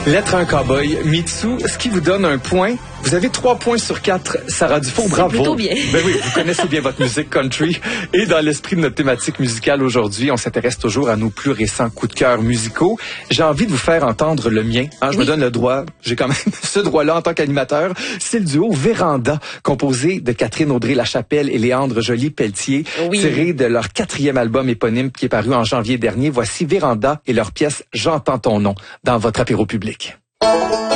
Lettre à un cowboy, Mitsu, ce qui vous donne un point. Vous avez 3 points sur 4. Sarah Dufour, bravo. Plutôt bien. Ben oui, vous connaissez bien votre musique country. Et dans l'esprit de notre thématique musicale aujourd'hui, on s'intéresse toujours à nos plus récents coups de cœur musicaux. J'ai envie de vous faire entendre le mien. Je me donne le droit. J'ai quand même ce droit-là en tant qu'animateur. C'est le duo Véranda, composé de Catherine Audrey-Lachapelle et Léandre Joly-Pelletier, tiré de leur 4e album éponyme qui est paru en janvier dernier. Voici Véranda et leur pièce J'entends ton nom dans votre apéro public.